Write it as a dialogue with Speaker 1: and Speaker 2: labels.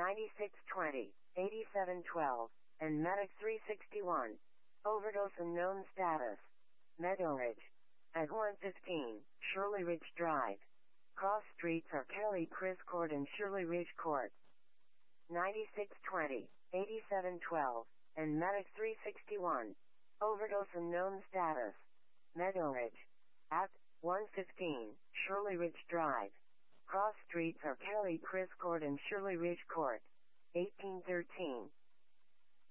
Speaker 1: 9620, 8712, and Medic 361. Overdose unknown status. Meadow Ridge. At 115, Shirley Ridge Drive. Cross streets are Kelly Chris Court and Shirley Ridge Court. 9620, 8712, and Medic 361. Overdose unknown status. Meadow Ridge. At 115, Shirley Ridge Drive. Cross streets are Kelly Chris Court and Shirley Ridge Court. 1813,